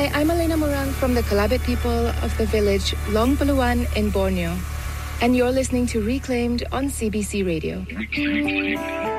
Hi, I'm Elena Morang from the Kalabit people of the village Long Buluan in Borneo, and you're listening to Reclaimed on CBC Radio.